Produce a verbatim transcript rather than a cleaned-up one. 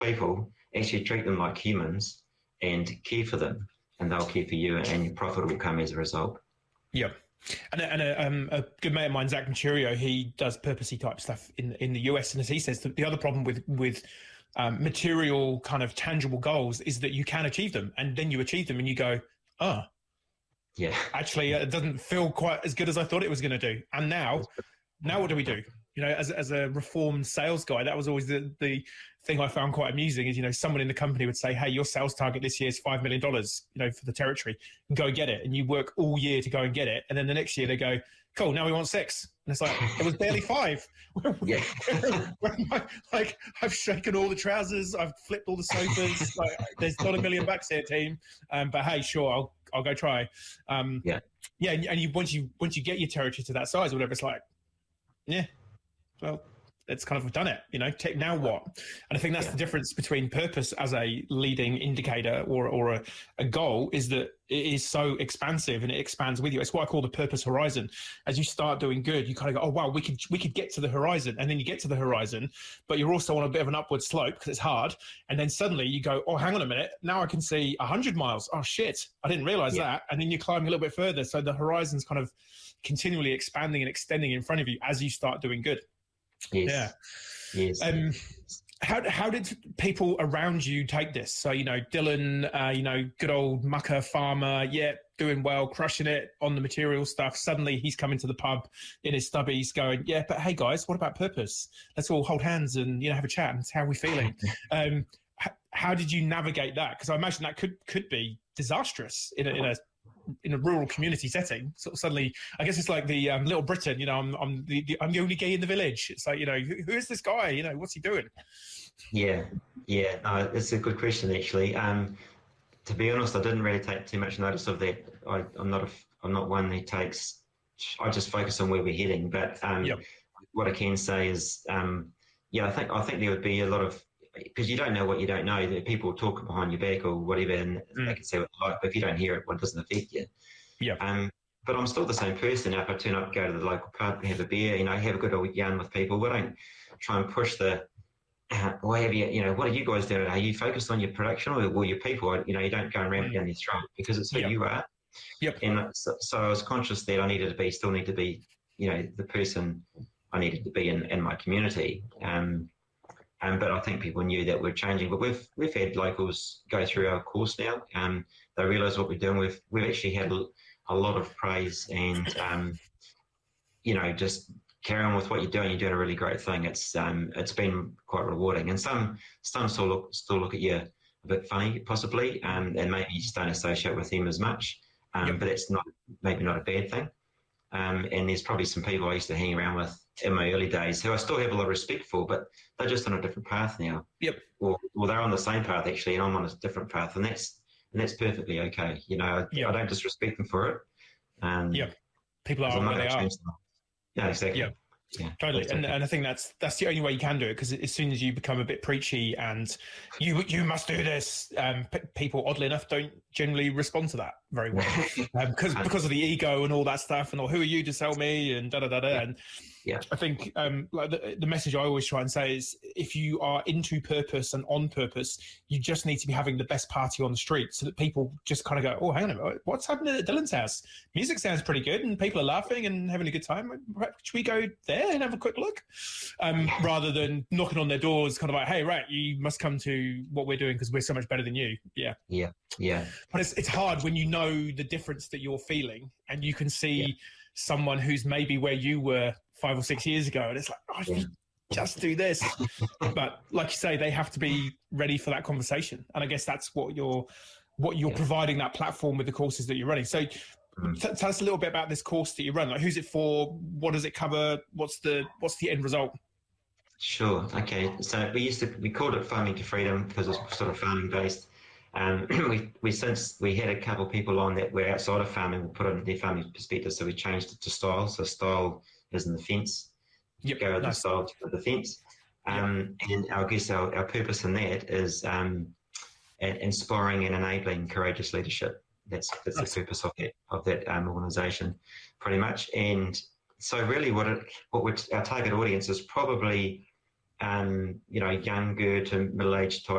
people, actually treat them like humans and care for them, and they'll care for you, and your profit will come as a result. Yeah. And, a, and a, um, a good mate of mine, Zach Mercurio, he does purposey type stuff in in the U S. And as he says, the, the other problem with with um, material kind of tangible goals is that you can achieve them, and then you achieve them, and you go, oh, yeah, actually, it doesn't feel quite as good as I thought it was going to do. And now, now what do we do? You know, as as a reformed sales guy, that was always the the thing I found quite amusing. Is, you know, someone in the company would say, "Hey, your sales target this year is five million dollars, you know, for the territory. And go get it." And you work all year to go and get it, and then the next year they go, "Cool, now we want six." And it's like, it was barely five. Yeah. Like, I've shaken all the trousers, I've flipped all the sofas. Like, there's not a million bucks here, team. Um, but hey, sure, I'll I'll go try. Um, yeah, yeah, and, and you once you once you get your territory to that size or whatever, it's like, yeah. Well, it's kind of done it, you know, take, now what? And I think that's yeah. the difference between purpose as a leading indicator or, or a, a goal, is that it is so expansive and it expands with you. It's what I call the purpose horizon. As you start doing good, you kind of go, oh, wow, we could, we could get to the horizon. And then you get to the horizon, but you're also on a bit of an upward slope because it's hard. And then suddenly you go, oh, hang on a minute. Now I can see a hundred miles. Oh shit. I didn't realize yeah. that. And then you climb a little bit further. So the horizon's kind of continually expanding and extending in front of you as you start doing good. Yes. Yeah. Yes. Um, how how did people around you take this? So, you know, Dylan, uh, you know, good old mucker farmer, yeah, doing well, crushing it on the material stuff. Suddenly he's coming to the pub in his stubbies going, yeah, but hey guys, what about purpose? Let's all hold hands and, you know, have a chat and how are we feeling? um, h- how did you navigate that? Because I imagine that could could be disastrous in a, in a in a rural community setting. So suddenly, I guess it's like the um, Little Britain, you know, I'm, I'm the, the I'm the only gay in the village. It's like, you know, who, who is this guy? You know, what's he doing? Yeah, yeah, no, it's a good question actually. Um, to be honest, I didn't really take too much notice of that. I, I'm not a, I'm not one who takes. I just focus on where we're heading. But um, yep. what I can say is, um, yeah, I think I think there would be a lot of, because you don't know what you don't know. That people talk behind your back or whatever, and mm. they can say what they like, but if you don't hear it, well, it doesn't affect you. Yeah. Um, but I'm still the same person. If I turn up, go to the local pub, have a beer, you know, have a good old yarn with people. We don't try and push the, uh, well, have you, you know, what are you guys doing? Are you focused on your production or, or your people? You know, you don't go and ram it down your throat because it's who yep. you are. Yep. And so, so I was conscious that I needed to be, still need to be, you know, the person I needed to be in, in my community. Um, Um, but I think people knew that we're changing. But we've we've had locals go through our course now. Um, they realise what we're doing. We've we've actually had a, a lot of praise and um, you know, just carry on with what you're doing. You're doing a really great thing. It's um, it's been quite rewarding. And some some still look still look at you a bit funny, possibly, um, and maybe you just don't associate with them as much. Um, yep. But that's not maybe not a bad thing. Um, and there's probably some people I used to hang around with in my early days who I still have a lot of respect for, but they're just on a different path now. Yep. Or, or they're on the same path actually, and I'm on a different path, and that's and that's perfectly okay. You know, I, yep. I don't disrespect them for it. Um, yeah, people are where they are. Yeah, exactly. Yeah. Yeah, totally. And and I think that's that's the only way you can do it, because as soon as you become a bit preachy and you you must do this, um, p- people oddly enough don't generally respond to that very well, um, because because of the ego and all that stuff, and or who are you to sell me and da da da da. And yeah, I think um, like the, the message I always try and say is, if you are into purpose and on purpose, you just need to be having the best party on the street, so that people just kind of go, oh, hang on a minute, what's happening at Dylan's house? Music sounds pretty good, and people are laughing and having a good time. Should we go there and have a quick look? Um, rather than knocking on their doors, kind of like, hey, right, you must come to what we're doing because we're so much better than you. Yeah, yeah, yeah. But it's it's hard when you know the difference that you're feeling, and you can see yeah. someone who's maybe where you were five or six years ago, and it's like, oh, yeah. just do this. But like you say, they have to be ready for that conversation, and I guess that's what you're what you're yeah. providing that platform with the courses that you're running. So mm. t- tell us a little bit about this course that you run. Like, who's it for? What does it cover? What's the what's the end result? Sure. Okay. So we used to we called it Farming to Freedom because it's sort of farming based. Um, we we since we had a couple of people on that were outside of farming, we put it in their farming perspective, so we changed it to style. So style is in the fence. Yep, go with nice. the style to the fence. Um, yep. And I guess our, our purpose in that is um, inspiring and enabling courageous leadership. That's that's nice. The purpose of that of that um, organisation, pretty much. And so really, what it what would, our target audience is probably um, you know, younger to middle-aged type